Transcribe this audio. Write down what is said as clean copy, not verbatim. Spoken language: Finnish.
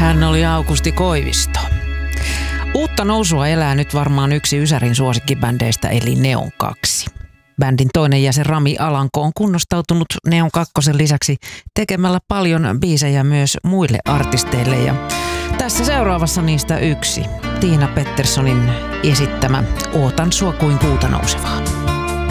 Hän oli Aukusti Koivisto. Uutta nousua elää nyt varmaan yksi Ysärin suosikkibändeistä eli Neon 2. Bändin toinen jäsen Rami Alanko on kunnostautunut Neon 2 lisäksi tekemällä paljon biisejä myös muille artisteille. Ja tässä seuraavassa niistä yksi. Tiina Petterssonin esittämä Ootan sua kuin kuuta nousevaa.